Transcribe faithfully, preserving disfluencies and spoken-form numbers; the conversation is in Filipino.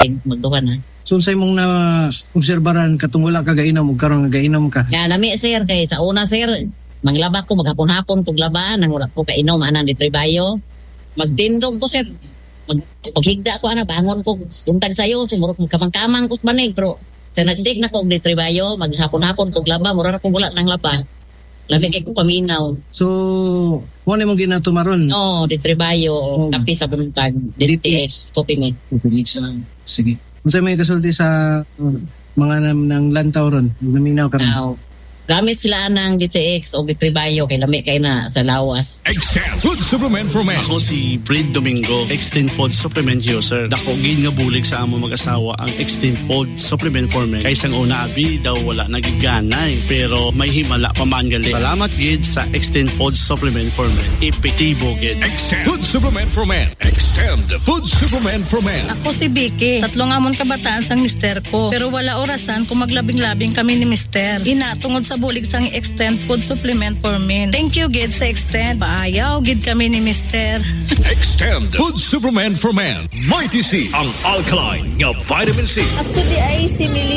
kay magduha na. So sa imong na obserbaran katong wala ka gainom ug karon gainom ka. Ya nami sir kay sa una sir manglaba ko maghapon-hapon kog laba nang wala ko kainom anang ditoy bayo. Magtindog ko sir. Mag paghigda ko ana bangon ko buntag sayo siguro kamang-kamang ko sa banig pero sa nagdig na ko ditoy bayo maghapon-hapon kog laba mura ko wala nang laba. Labi kay ko paminaw. So wala mo ginato maron. Oh ditoy bayo oh. Kapi sa buntag D T S copy me. Sige. Unsa may kasulti sa uh, mga nam ng lantaw ron? Naminaw ka ron. Oh. Gamit sila ng D T X o Vitribayo kay lami kay na sa lawas. Extend Food Supplement for Men. Ako si Fred Domingo, Extend Food Supplement user. Dako gin nga bulig sa amo mag-asawa ang Extend Food Supplement for Men. Kaysang una abi daw wala nagiganay pero may himala pa man gali. Salamat gid sa Extend Food Supplement for Men. Epektibo gid. Extend Food Supplement for Men. Extend Food Supplement for Men. Ako si Vicky. Tatlo nga mon kabataan sang mister ko. Pero wala orasan kung maglabing-labing kami ni mister. Ina tungod sa bulig sang Extend Food Supplement for Men. Thank you gid sa Extend. Paayaw gid kami ni mister. Extend Food Supplement for Men. Mighty C, ang alkaline nga vitamin C. Ako di ay si Millie